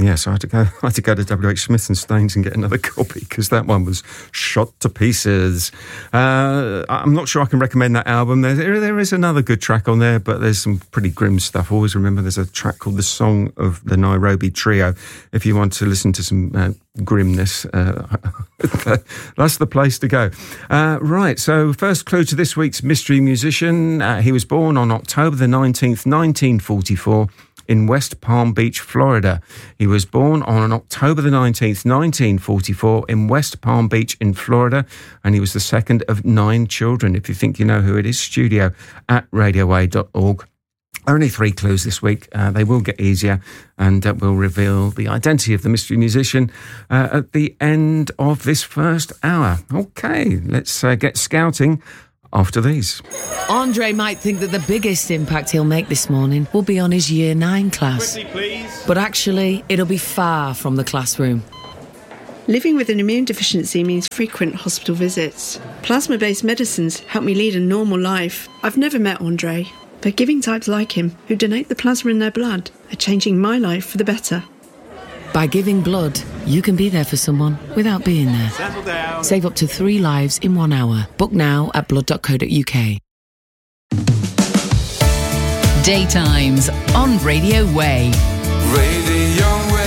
Yes, I had to go to W.H. Smith and Staines and get another copy because that one was shot to pieces. I'm not sure I can recommend that album. There is another good track on there, but there's some pretty grim stuff. Always remember there's a track called The Song of the Nairobi Trio. If you want to listen to some grimness, that's the place to go. Right, so first clue to this week's mystery musician. He was born on October the 19th, 1944. In West Palm Beach, Florida. He was born on October the 19th, 1944 in West Palm Beach in Florida, and he was the second of 9 children. If you think you know who it is, studio@radioa.org. Only 3 clues this week. They will get easier, and we'll reveal the identity of the mystery musician at the end of this first hour. Okay, let's get scouting after these. Andre might think that the biggest impact he'll make this morning will be on his Year 9 class. Quickly, please. But actually, it'll be far from the classroom. Living with an immune deficiency means frequent hospital visits. Plasma-based medicines help me lead a normal life. I've never met Andre, but giving types like him who donate the plasma in their blood are changing my life for the better. By giving blood, you can be there for someone without being there. Settle down. Save up to 3 lives in 1 hour. Book now at blood.co.uk. Daytimes on Radio Way. Radio Way.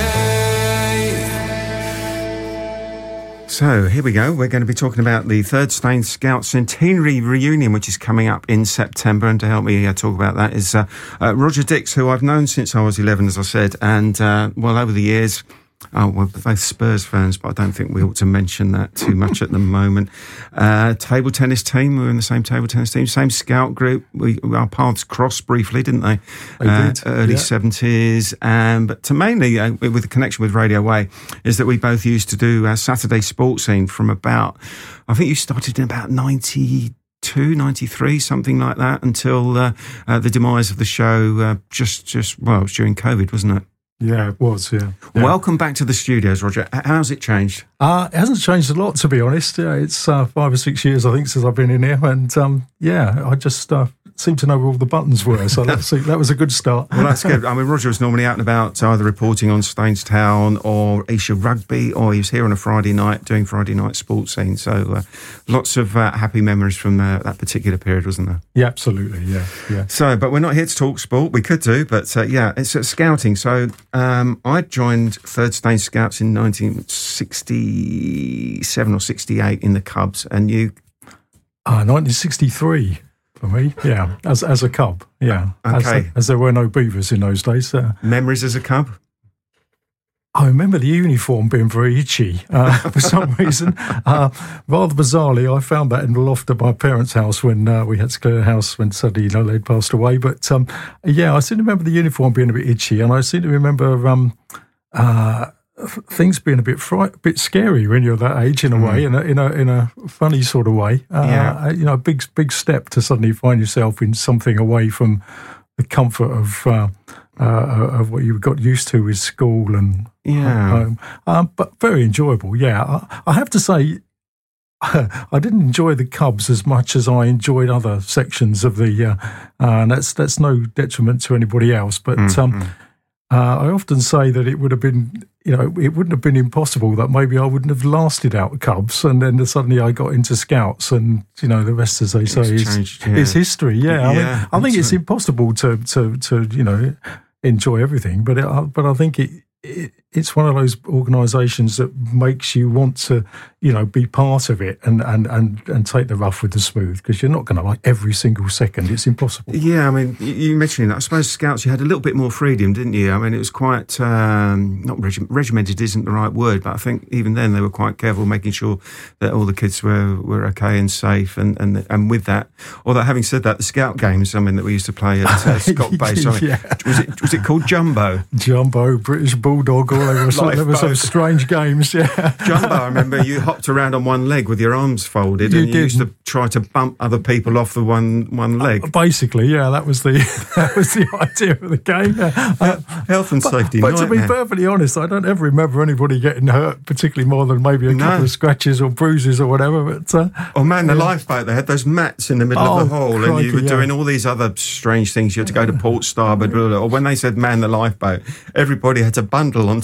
So here we go. We're going to be talking about the 3rd Staines Scout Centenary Reunion, which is coming up in September. And to help me talk about that is Roger Dix, who I've known since I was 11, as I said. And, over the years, we're both Spurs fans, but I don't think we ought to mention that too much at the moment. Table tennis team, we were in the same table tennis team, same scout group. Our paths crossed briefly, didn't they? They did. Early 70s. But to mainly, with the connection with Radio Way, is that we both used to do our Saturday sports scene from about, I think you started in about 92, 93, something like that, until the demise of the show, it was during COVID, wasn't it? Yeah, it was, yeah. Welcome back to the studios, Roger. How's it changed? It hasn't changed a lot, to be honest. It's 5 or 6 years, I think, since I've been in here. And, I just seem to know where all the buttons were. So that was a good start. Well, that's good. I mean, Roger was normally out and about, either reporting on Staines Town or Esher Rugby, or he was here on a Friday night doing Friday night sports scene. So lots of happy memories from that particular period, wasn't there? Yeah, absolutely, yeah. So, but we're not here to talk sport. We could do, but it's scouting. So I joined 3rd Staines Scouts in 1967 or 68 in the Cubs, and you... 1963 for me, yeah, as a cub, yeah. Okay. As there were no beavers in those days. Memories as a cub? I remember the uniform being very itchy for some reason. Rather bizarrely, I found that in the loft of my parents' house when we had to clear the house when suddenly they'd passed away. But I seem to remember the uniform being a bit itchy, and I seem to remember things being a bit scary when you're that age in a way, in a funny sort of way. A big step to suddenly find yourself in something away from the comfort of what you got used to with school and home. But very enjoyable. Yeah, I have to say, I didn't enjoy the Cubs as much as I enjoyed other sections of the. And that's no detriment to anybody else, but. I often say that it would have been, it wouldn't have been impossible that maybe I wouldn't have lasted out Cubs, and then suddenly I got into Scouts, and the rest, as they say, is history. Yeah, I think it's impossible to enjoy everything, but I think it's one of those organisations that makes you want to, be part of it and take the rough with the smooth, because you're not going to like every single second. It's impossible. Yeah, I mean, you mentioned that. I suppose Scouts, you had a little bit more freedom, didn't you? I mean, it was quite, not regimented isn't the right word, but I think even then they were quite careful making sure that all the kids were okay and safe. And with that, although having said that, the Scout games, that we used to play at Scott Base, was it called Jumbo? Jumbo, British Bulldog, all over. There were some strange games, yeah. Jumbo, I remember you hopped around on one leg with your arms folded, you used to try to bump other people off the one leg. Basically, yeah, that was the idea of the game. Health and safety. But to be perfectly honest, I don't ever remember anybody getting hurt, particularly more than maybe a couple of scratches or bruises or whatever. But the lifeboat, they had those mats in the middle of the hall, and you were doing all these other strange things. You had to go to port starboard, or when they said man the lifeboat, everybody had to bundle onto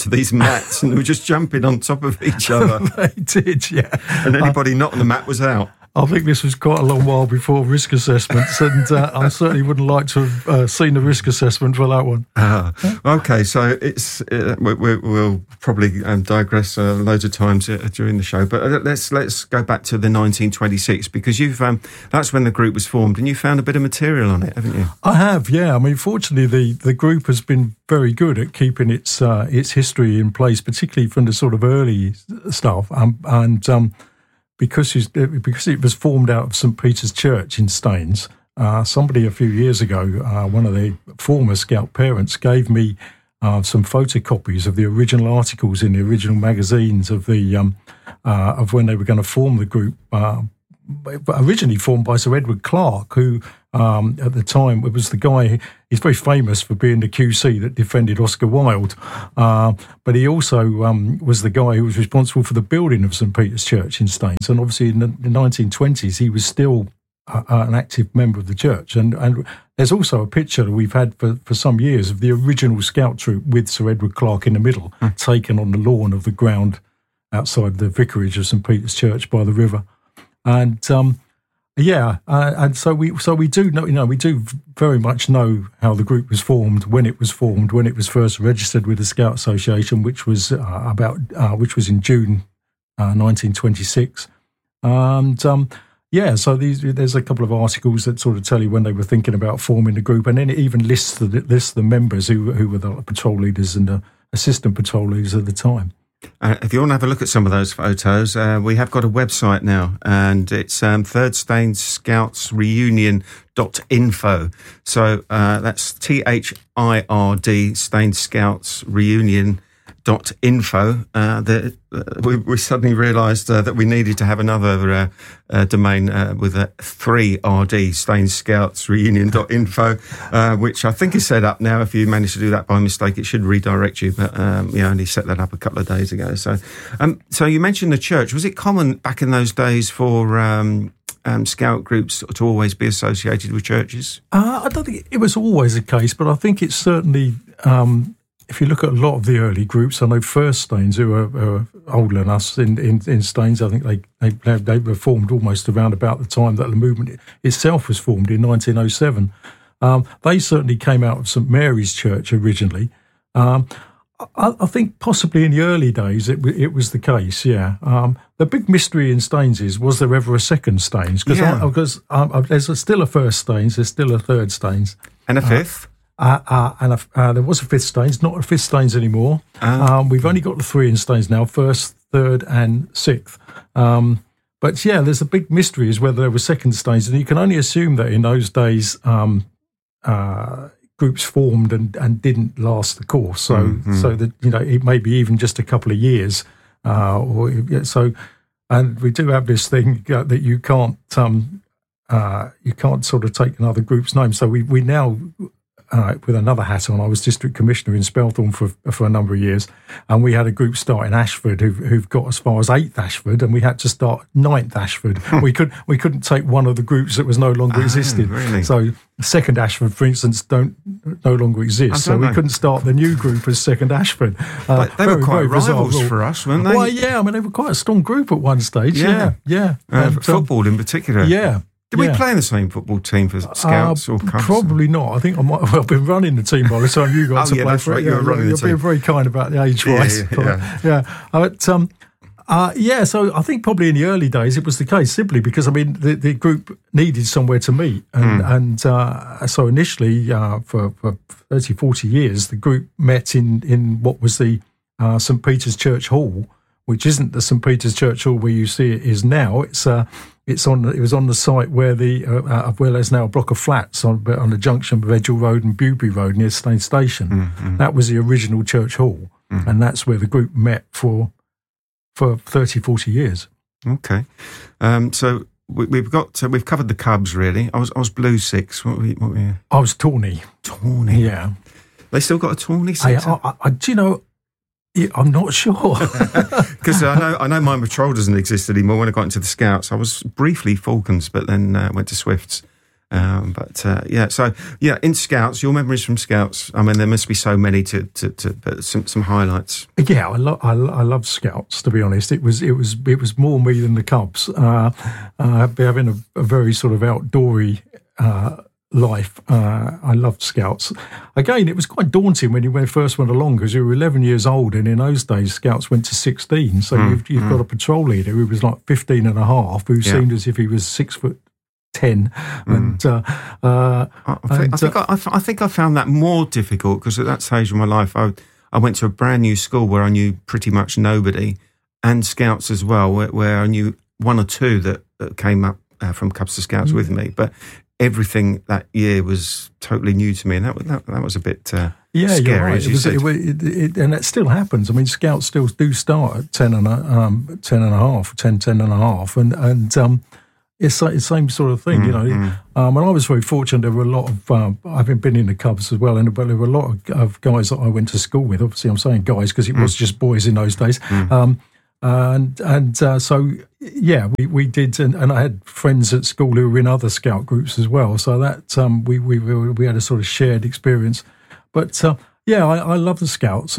these mats, and they were just jumping on top of each other. They did, yeah. And anybody not on the mat was out. I think this was quite a long while before risk assessments, and I certainly wouldn't like to have seen the risk assessment for that one. Okay, so it's we'll probably digress loads of times during the show, but let's go back to the 1926, because you've that's when the group was formed, and you found a bit of material on it, haven't you? I have, yeah. I mean, fortunately, the group has been very good at keeping its history in place, particularly from the sort of early stuff, because it was formed out of St Peter's Church in Staines. Somebody a few years ago, one of the former Scout parents, gave me some photocopies of the original articles in the original magazines of the of when they were going to form the group. Originally formed by Sir Edward Clarke, who at the time it was the guy. He's very famous for being the QC that defended Oscar Wilde, but he also was the guy who was responsible for the building of St Peter's Church in Staines. And obviously in the 1920s, he was still an active member of the church. And there's also a picture that we've had for some years of the original Scout troop with Sir Edward Clarke in the middle, taken on the lawn of the ground outside the vicarage of St Peter's Church by the river. And and so we do know, we do very much know how the group was formed, when it was first registered with the Scout Association, which was in June 1926. And so there's a couple of articles that sort of tell you when they were thinking about forming the group, and then it even lists the members who were the patrol leaders and the assistant patrol leaders at the time. If you want to have a look at some of those photos, we have got a website now, and it's Third Staines Scouts Reunion.info. So that's THIRD Staines Scouts Reunion.info. We suddenly realised that we needed to have another domain with a 3RD, Staines Scouts Reunion.info, which I think is set up now. If you manage to do that by mistake, it should redirect you, but I only set that up a couple of days ago. So you mentioned the church. Was it common back in those days for Scout groups to always be associated with churches? I don't think it was always the case, but I think it's certainly... if you look at a lot of the early groups, I know First Staines, who are older than us in Staines, I think they were formed almost around about the time that the movement itself was formed in 1907. They certainly came out of St Mary's Church originally. I think possibly in the early days it was the case, yeah. The big mystery in Staines is, was there ever a second Staines? Because there's still a First Staines, there's still a Third Staines. And a fifth? There was a fifth Staines, not a fifth Staines anymore. We've only got the three in Staines now, first, third and sixth. But yeah, there's a big mystery is whether there were second Staines, and you can only assume that in those days groups formed and didn't last the course. So that, it may be even just a couple of years. And we do have this thing that you can't sort of take another group's name. So we now... with another hat on, I was district commissioner in Spelthorne for a number of years, and we had a group start in Ashford who've got as far as 8th Ashford, and we had to start 9th Ashford. we couldn't take one of the groups that was no longer existed. Really? So 2nd Ashford, for instance, no longer exists. So we couldn't start the new group as 2nd Ashford. They were quite rivals for us, weren't they? Well, yeah. I mean, they were quite a strong group at one stage. Yeah. Football in particular. Yeah. Did we play in the same football team for Scouts or Cubs? Probably not. I think I might have been running the team by the time you got to play for it. You were running the team. You're being very kind about the age-wise. So I think probably in the early days it was the case, simply because, I mean, the group needed somewhere to meet. So initially, for 30, 40 years, the group met in what was the St Peter's Church Hall, which isn't the St Peter's Church Hall where you see it is now. It was on the site where there's now a block of flats on the junction of Edgell Road and Bewbury Road near Staines Station. Mm-hmm. That was the original church hall, and that's where the group met for 30, 40 years. Okay, so we've covered the Cubs really. I was Blue Six. What were you? I was Tawny. Tawny. Yeah. They still got a Tawny Six. Do you know? I'm not sure. Because I know my patrol doesn't exist anymore. When I got into the Scouts, I was briefly Falcons, but then went to Swifts. In Scouts, your memories from Scouts. I mean, there must be so many to but some highlights. Yeah, I love Scouts. To be honest, it was more me than the Cubs. Having a very sort of outdoory life. I loved Scouts. Again, it was quite daunting when you first went along because you were 11 years old, and in those days, Scouts went to 16. So you've got a patrol leader who was like 15 and a half, who seemed as if he was 6'10", and I think I found that more difficult because at that stage of my life, I went to a brand new school where I knew pretty much nobody, and Scouts as well, where I knew one or two that came up from Cubs to Scouts with me, but everything that year was totally new to me, and that was a bit scary. You're right. As you said. And that still happens. I mean, Scouts still do start at 10 and a half, and it's the same sort of thing, And I was very fortunate. There were a lot of, having been in the Cubs as well, but there were a lot of guys that I went to school with. Obviously, I'm saying guys because it was just boys in those days. We did, and I had friends at school who were in other Scout groups as well. So that we had a sort of shared experience. But I love the Scouts,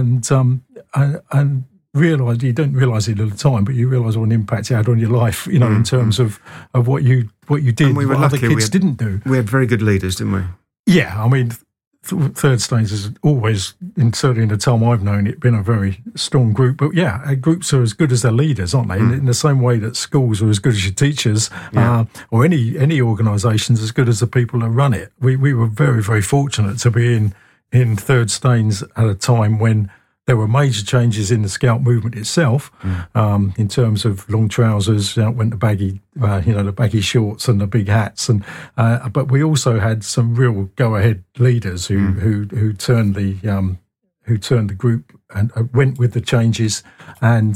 and realise you don't realise it at the time, but you realise what an impact it had on your life. In terms of what you did, and we were lucky, other kids didn't do. We had very good leaders, didn't we? Yeah, I mean. Third Stains has always, certainly in the time I've known it, been a very strong group. But groups are as good as their leaders, aren't they? In the same way that schools are as good as your teachers, or any organisation's as good as the people that run it. We were very, very fortunate to be in Third Stains at a time when there were major changes in the Scout movement itself, in terms of long trousers, went the baggy, the baggy shorts and the big hats, but we also had some real go-ahead leaders who turned the group and went with the changes, and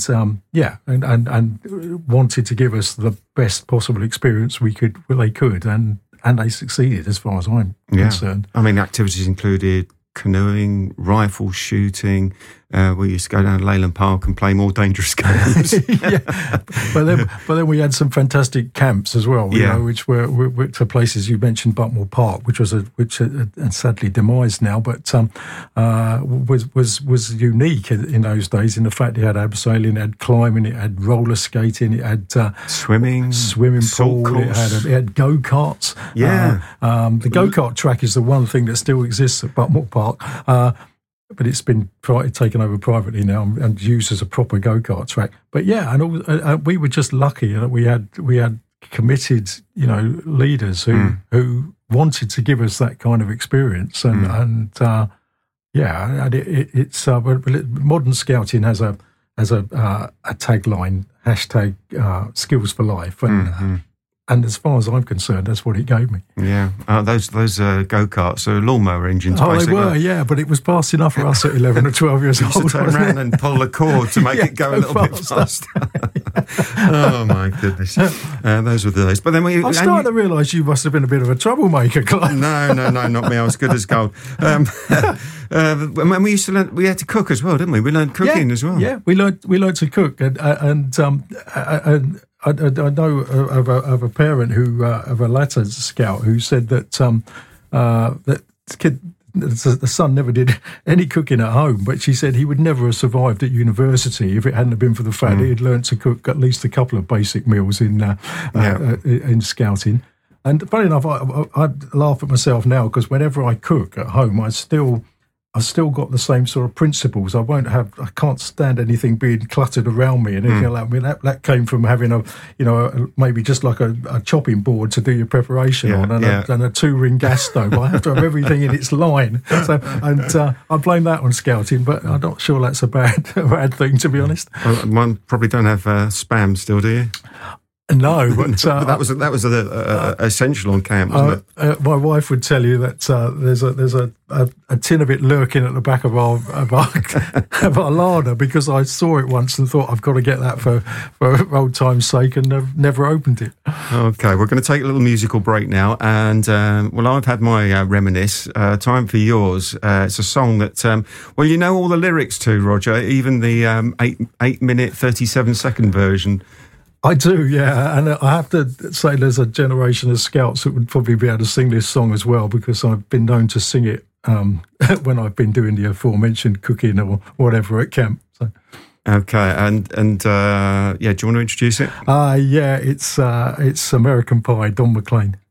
wanted to give us the best possible experience they could, and they succeeded as far as I'm concerned. I mean, activities included canoeing, rifle shooting. We used to go down to Leyland Park and play more dangerous games. But then we had some fantastic camps as well. Which were places. You mentioned Buckmore Park, which sadly demised now, but was unique in those days in the fact it had abseiling, it had climbing, it had roller skating, it had swimming pool, it had go karts. The go kart track is the one thing that still exists at Buckmore Park. But it's been taken over privately now and used as a proper go-kart track. But we were just lucky that we had committed, leaders who wanted to give us that kind of experience. It's modern scouting has a tagline, #skills for life, and as far as I'm concerned, that's what it gave me. Yeah, those go-karts are lawnmower engines. Oh, basically. They were, but it was fast enough for us at 11 or 12 years old. You used to turn around and pull the cord to make it go a little bit faster. Oh, my goodness. Those were the days. But then I'm starting to realise you must have been a bit of a troublemaker, Clive. No, not me. I was good as gold. When we used to learn, we had to cook as well, didn't we? We learned cooking as well. Yeah, we learned to cook, and I know of a parent of a latter scout who said that the son never did any cooking at home, but she said he would never have survived at university if it hadn't been for the fact that he'd learned to cook at least a couple of basic meals in scouting. And funny enough, I laugh at myself now because whenever I cook at home, I still got the same sort of principles. I can't stand anything being cluttered around me and anything like that. That came from having maybe just like a chopping board to do your preparation on and a 2-ring gas stove. I have to have everything in its line. So, I blame that on scouting, but I'm not sure that's a bad thing, to be honest. Well, one probably don't have Spam still, do you? No, but that was essential on camp, wasn't it? My wife would tell you that there's a tin of it lurking at the back of our larder because I saw it once and thought I've got to get that for old time's sake, and I've never opened it. Okay, we're going to take a little musical break now, and I've had my reminisce. Time for yours. It's a song that you know all the lyrics to, Roger, even the 8 minute 37-second version. I do, yeah. And I have to say there's a generation of scouts that would probably be able to sing this song as well, because I've been known to sing it when I've been doing the aforementioned cooking or whatever at camp. So. Okay, and do you want to introduce it? Yeah, it's American Pie, Don McLean.